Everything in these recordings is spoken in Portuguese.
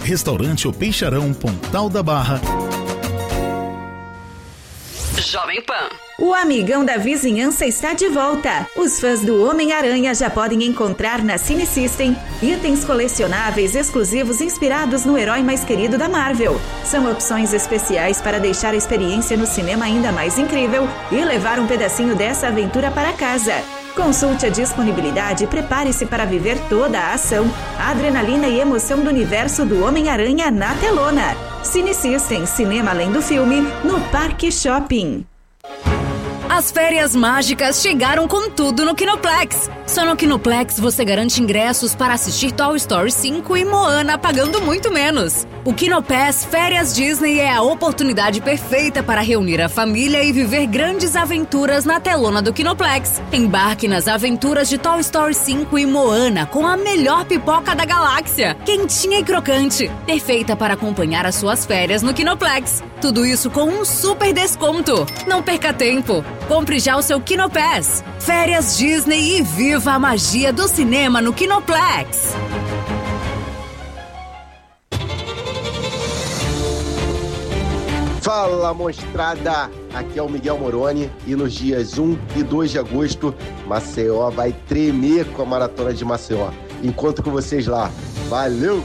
Restaurante O Peixarão, Pontal da Barra. Jovem Pan. O Amigão da Vizinhança está de volta. Os fãs do Homem-Aranha já podem encontrar na Cine System itens colecionáveis exclusivos inspirados no herói mais querido da Marvel. São opções especiais para deixar a experiência no cinema ainda mais incrível e levar um pedacinho dessa aventura para casa. Consulte a disponibilidade e prepare-se para viver toda a ação, a adrenalina e emoção do universo do Homem-Aranha na telona. Cine System, cinema além do filme, no Parque Shopping. As férias mágicas chegaram com tudo no Kinoplex. Só no Kinoplex você garante ingressos para assistir Toy Story 5 e Moana pagando muito menos. O Kinopass Férias Disney é a oportunidade perfeita para reunir a família e viver grandes aventuras na telona do Kinoplex. Embarque nas aventuras de Toy Story 5 e Moana com a melhor pipoca da galáxia, quentinha e crocante, perfeita para acompanhar as suas férias no Kinoplex. Tudo isso com um super desconto. Não perca tempo. Compre já o seu Kinopass. Férias Disney e viva a magia do cinema no Kinoplex. Fala, mostrada! Aqui é o Miguel Moroni e nos dias 1 e 2 de agosto, Maceió vai tremer com a Maratona de Maceió. Encontro com vocês lá. Valeu!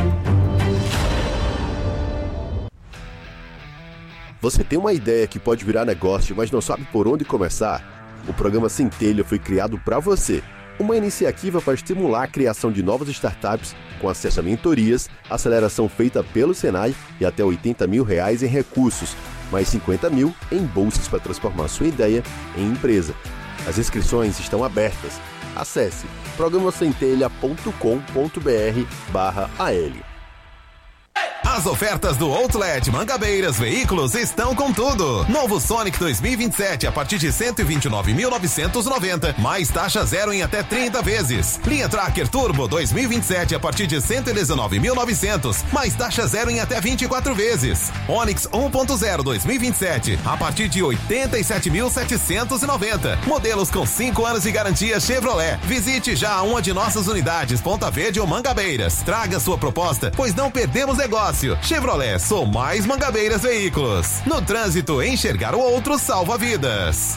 Você tem uma ideia que pode virar negócio, mas não sabe por onde começar? O programa Centelha foi criado para você. Uma iniciativa para estimular a criação de novas startups com acesso a mentorias, aceleração feita pelo Senai e até R$80 mil em recursos, mais 50 mil em bolsas para transformar sua ideia em empresa. As inscrições estão abertas. Acesse programacentelha.com.br/AL. As ofertas do Outlet Mangabeiras Veículos estão com tudo. Novo Sonic 2027 a partir de 129.990, mais taxa zero em até 30 vezes. Linha Tracker Turbo 2027 a partir de 119.900, mais taxa zero em até 24 vezes. Onix 1.0 2027 a partir de 87.790. Modelos com 5 anos de garantia Chevrolet. Visite já uma de nossas unidades, Ponta Verde ou Mangabeiras. Traga sua proposta, pois não perdemos negócio. Chevrolet, sou mais Mangabeiras Veículos. No trânsito, enxergar o outro salva vidas.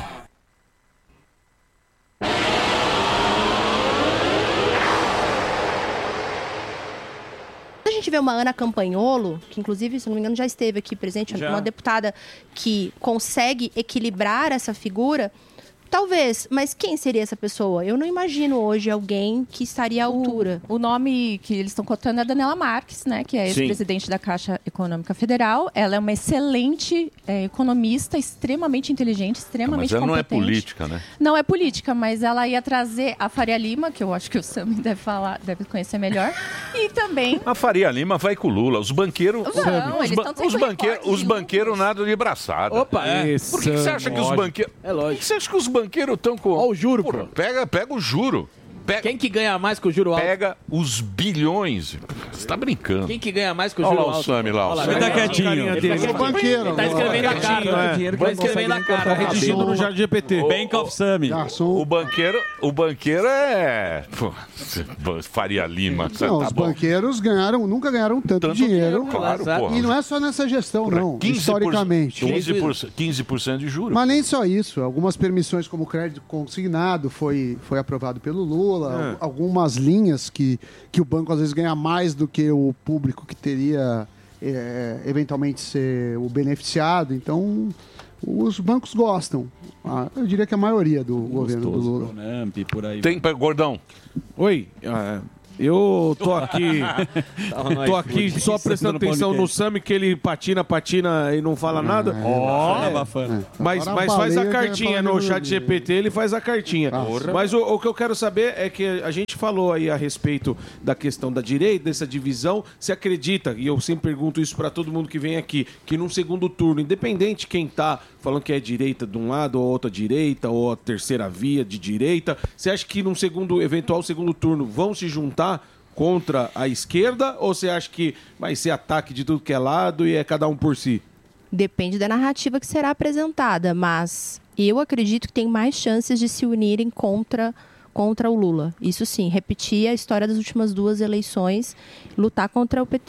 A gente vê uma Ana Campagnolo, que inclusive, se não me engano, já esteve aqui presente, uma deputada que consegue equilibrar essa figura. Talvez, mas quem seria essa pessoa? Eu não imagino hoje alguém que estaria à altura. O nome que eles estão cotando é a Daniela Marques, né? Que é ex-presidente da Caixa Econômica Federal. Ela é uma excelente economista, extremamente inteligente, extremamente competente. Mas ela não é política, né? Não é política, mas ela ia trazer a Faria Lima, que eu acho que o Sami deve conhecer melhor. E também... A Faria Lima vai com o Lula. Os banqueiros... Os banqueiros nada de braçada. Opa, Por que você acha que os banqueiros... É lógico. Por que você acha que os banqueiros estão com... Olha o juro, pô. Pega o juro. Quem que ganha mais com o juro alto? Pega os bilhões. Você tá brincando. Quem que ganha mais com o juro alto? Olha lá o Sami lá. Ele tá quietinho. O banqueiro. Tá escrevendo a cara. Tá escrevendo a cara. Redigindo no Jardim GPT. Bank of Sami. O banqueiro é... Pô, Faria Lima. Não, os banqueiros nunca ganharam tanto dinheiro. Claro, e não é só nessa gestão, não. Historicamente. 15% de juros. Mas nem só isso. Algumas permissões como crédito consignado foi aprovado pelo Lula. Algumas linhas que o banco às vezes ganha mais do que o público que teria eventualmente ser o beneficiado. Então, os bancos gostam. Eu diria que a maioria do governo do Lula. Por aí. Tem, Gordão. Oi, eu tô aqui só prestando atenção no Sami, que ele patina e não fala nada. Mas faz a cartinha no chat GPT, ele faz a cartinha. Mas o que eu quero saber é que a gente falou aí a respeito da questão da direita, dessa divisão. Você acredita, e eu sempre pergunto isso para todo mundo que vem aqui, que num segundo turno, independente quem tá falando que é direita de um lado, ou outra direita, ou a terceira via de direita, você acha que num eventual segundo turno vão se juntar contra a esquerda, ou você acha que vai ser ataque de tudo que é lado e é cada um por si? Depende da narrativa que será apresentada, mas eu acredito que tem mais chances de se unirem contra o Lula. Isso sim, repetir a história das últimas duas eleições, lutar contra o PT.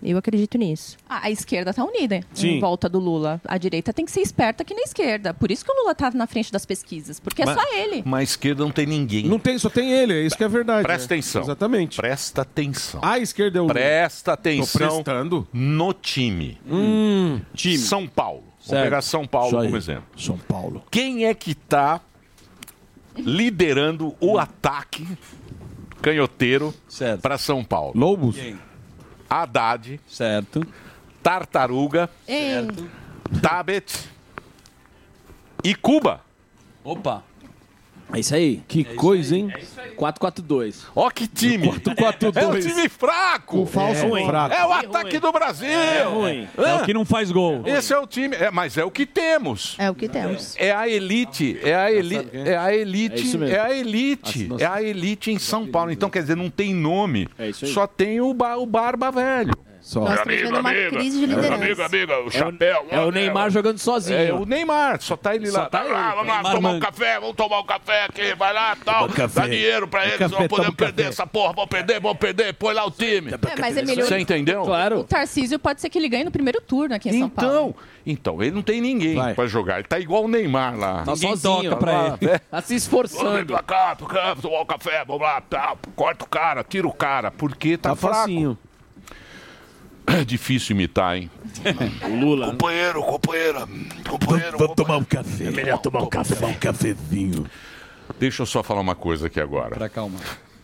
Eu acredito nisso. A esquerda tá unida Sim. em volta do Lula. A direita tem que ser esperta que na esquerda. Por isso que o Lula tá na frente das pesquisas, porque é só ele. Mas a esquerda não tem ninguém. Não tem, só tem ele, é isso que é verdade. Presta atenção. Exatamente. Presta atenção. A esquerda é o... Presta atenção Tô prestando. no time. Time. São Paulo. Vou Certo. pegar São Paulo Isso aí. como exemplo. São Paulo. Quem é que tá liderando o ataque canhoteiro para São Paulo? Lobos. Haddad. Certo. Tartaruga. Certo. Tabet. E Cuba. Opa. É isso aí. Que coisa, hein? 4-4-2. Ó que time. 4-4-2. É um time fraco. O falso ruim. fraco. É o ataque do Brasil. É ruim. É o que não faz gol. Esse é o time, mas é o que temos. É o que temos. É a elite, é a elite, é a elite, É isso mesmo. é a elite, é a elite em São Paulo. Então, quer dizer, não tem nome, É isso aí. só tem o Barba Velho. Só. Nós estamos vendo uma crise de liderança. Amiga, o chapéu. É o Neymar jogando sozinho. É o Neymar, só tá ele lá. tá ele. Vamos lá, Neymar tomar um manda. café, vamos tomar um café aqui, vai lá, tal. Dá dinheiro pra eles, não podemos perder essa porra, vamos perder, põe lá o time. Mas, Emílio, Você entendeu? o Claro. Tarcísio pode ser que ele ganhe no primeiro turno aqui em São Paulo. Então, ele não tem ninguém Vai. pra jogar. Ele tá igual o Neymar lá. Tá Ninguém sozinho toca pra ele. É. Tá se Vamos esforçando. pra cá, pro campo, tomar um café, vamos lá, tal. Corta o cara, tira o cara, porque tá, Tá fraco. facinho. É difícil imitar, hein? O Lula. Companheiro. Vamos tomar um café. É melhor tomar um café. Um cafezinho. Deixa eu só falar uma coisa aqui agora. Pra calmar.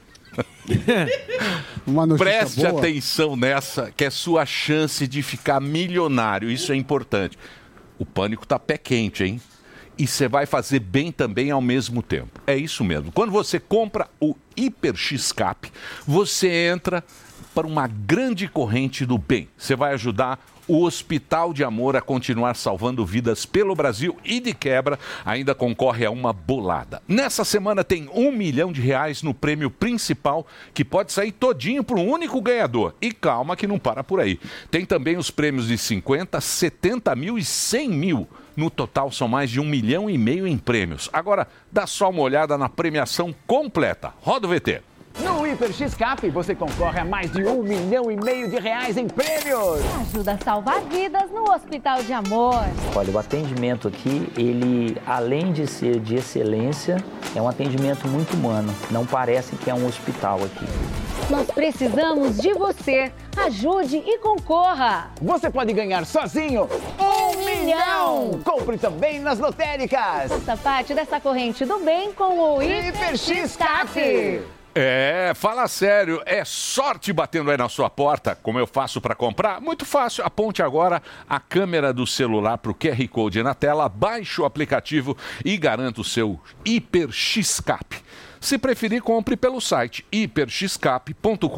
Uma notícia Preste boa. atenção nessa, que é sua chance de ficar milionário. Isso é importante. O pânico tá pé quente, hein? E você vai fazer bem também ao mesmo tempo. É isso mesmo. Quando você compra o Hiper X-Cap, você entra para uma grande corrente do bem. Você vai ajudar o Hospital de Amor a continuar salvando vidas pelo Brasil e, de quebra, ainda concorre a uma bolada. Nessa semana tem R$1 milhão no prêmio principal, que pode sair todinho para um único ganhador. E calma que não para por aí. Tem também os prêmios de 50, 70 mil e 100 mil. No total, são mais de 1,5 milhão em prêmios. Agora, dá só uma olhada na premiação completa. Roda o VT. No Hiper X-Cap, você concorre a mais de R$1,5 milhão em prêmios. Ajuda a salvar vidas no Hospital de Amor. Olha, o atendimento aqui, ele, além de ser de excelência, é um atendimento muito humano. Não parece que é um hospital aqui. Nós precisamos de você. Ajude e concorra. Você pode ganhar sozinho R$1 milhão. Compre também nas lotéricas. Faça parte dessa corrente do bem com o Hiper X-Cap. É, fala sério, é sorte batendo aí na sua porta. Como eu faço para comprar? Muito fácil, aponte agora a câmera do celular para o QR Code na tela, baixe o aplicativo e garanta o seu Hiper X-Cap. Se preferir, compre pelo site hiperxcap.com.br.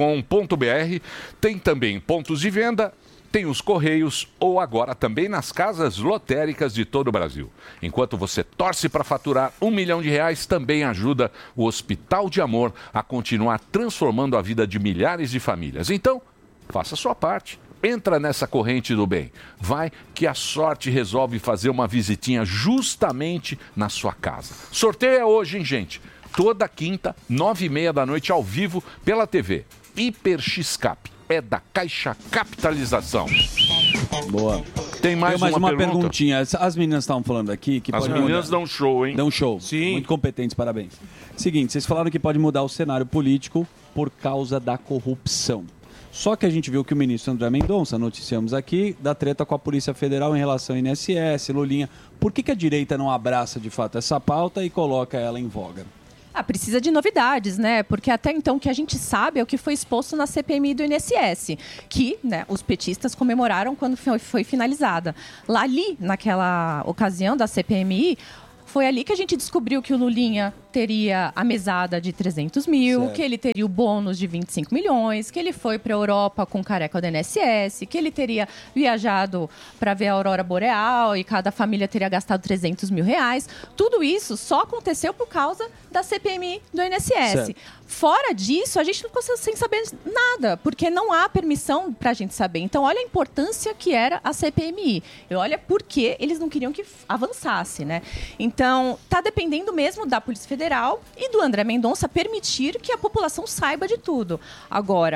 Tem também pontos de venda, tem os Correios ou agora também nas casas lotéricas de todo o Brasil. Enquanto você torce para faturar R$1 milhão, também ajuda o Hospital de Amor a continuar transformando a vida de milhares de famílias. Então, faça a sua parte. Entra nessa corrente do bem. Vai que a sorte resolve fazer uma visitinha justamente na sua casa. Sorteio é hoje, hein, gente? Toda quinta, 9h30 da noite, ao vivo, pela TV. Hiper X-Cap. É da Caixa Capitalização. Boa. Tem mais uma pergunta? perguntinha. As meninas estavam falando aqui que As pode meninas mudar. dão show, hein? Dão show. Sim. Muito competentes, parabéns. Seguinte, vocês falaram que pode mudar o cenário político por causa da corrupção. Só que a gente viu que o ministro André Mendonça, noticiamos aqui, da treta com a Polícia Federal em relação ao INSS, Lulinha. Por que a direita não abraça de fato essa pauta e coloca ela em voga? Precisa de novidades, né? Porque até então o que a gente sabe é o que foi exposto na CPMI do INSS, que, né, os petistas comemoraram quando foi finalizada. Lá ali, naquela ocasião da CPMI, foi ali que a gente descobriu que o Lulinha teria a mesada de 300 mil, Certo. que ele teria o bônus de 25 milhões, que ele foi para a Europa com careca do INSS, que ele teria viajado para ver a aurora boreal e cada família teria gastado 300 mil reais. Tudo isso só aconteceu por causa da CPMI do INSS. Certo. Fora disso, a gente não consegue sem saber nada, porque não há permissão para a gente saber. Então, olha a importância que era a CPMI. E olha por que eles não queriam que avançasse, né? Então, está dependendo mesmo da Polícia Federal e do André Mendonça permitir que a população saiba de tudo. Agora,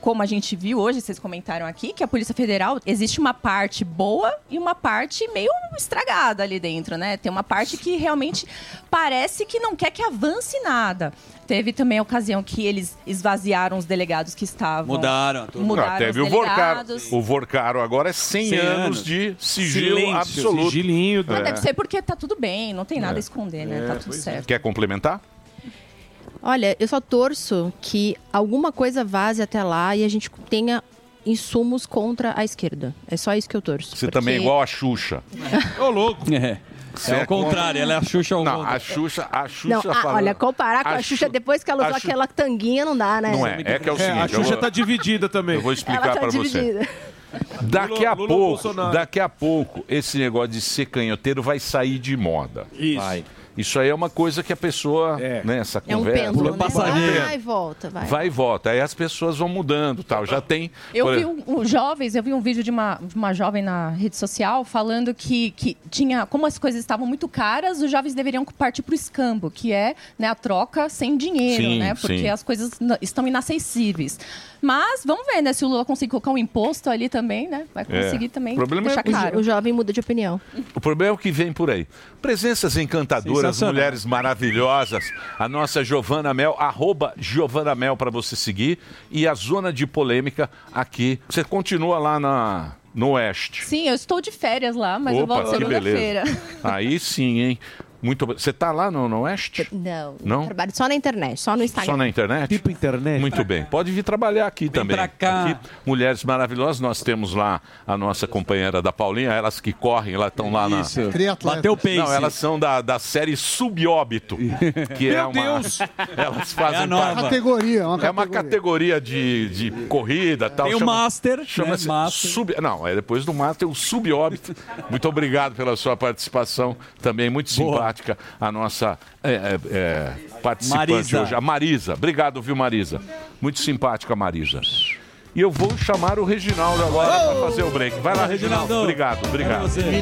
como a gente viu hoje, vocês comentaram aqui, que a Polícia Federal, existe uma parte boa e uma parte meio estragada ali dentro, né? Tem uma parte que realmente parece que não quer que avance nada. Teve também a ocasião que eles esvaziaram os delegados que estavam... Mudaram Teve os o Vorcaro. delegados. O Vorcaro agora é 100 anos de sigilo Silêncio, absoluto. Sigilinho. Mas deve ser porque tá tudo bem, não tem nada a esconder, né? Tá tudo certo. Quer complementar? Olha, eu só torço que alguma coisa vaze até lá e a gente tenha insumos contra a esquerda. É só isso que eu torço. Você também é igual a Xuxa. Ô, louco. Você É o contrário, ela é a Xuxa ao Não, contrário. a Xuxa Não, falando... olha, comparar com a Xuxa depois que ela usou aquela tanguinha não dá, né? Não é, é que é o seguinte... a Xuxa tá dividida também. Eu vou explicar Ela tá pra dividida. você. Daqui a pouco, esse negócio de ser canhoteiro vai sair de moda. Isso. Isso aí é uma coisa que a pessoa, né, essa É um conversa... pêndulo, né? Vai e volta, vai. Vai e volta. Aí as pessoas vão mudando, tal. Já tem... Eu vi eu vi um vídeo de uma jovem na rede social falando que tinha, como as coisas estavam muito caras, os jovens deveriam partir para o escambo, que é, né, a troca sem dinheiro, Sim, né? Porque sim. as coisas estão inacessíveis. Mas vamos ver, né? Se o Lula conseguir colocar um imposto ali também, né? Vai conseguir também O problema deixar é que caro. O jovem muda de opinião. O problema é o que vem por aí. Presenças encantadoras, Sensacional. mulheres maravilhosas. A nossa Giovana Mel, @Giovana Mel para você seguir. E a Zona de Polêmica aqui. Você continua lá no Oeste. Sim, eu estou de férias lá, mas eu volto que segunda-feira. beleza. Aí sim, hein? Muito bem. Você tá lá no Oeste? Não, Não? trabalho só na internet, só no Instagram. Só na internet? Tipo internet. Muito bem. Pode vir trabalhar aqui também. pra cá. Aqui, mulheres maravilhosas. Nós temos lá a nossa companheira da Paulinha. Elas que correm, elas estão lá Isso. Triatleta. Bateu o pace. Não, elas são da série Subóbito. Que é Meu uma... Deus! Elas fazem É a nova. parte... Categoria, É uma categoria de corrida tal. Tem o Master, Chama-se né? Master. Não, é depois do Master, o Subóbito. Muito obrigado pela sua participação. Também muito simpática a nossa participante Marisa. hoje. A Marisa. Obrigado, viu, Marisa? Muito simpática, Marisa. E eu vou chamar o Reginaldo agora para fazer o break. Vai lá, Reginaldo. Obrigado. É você.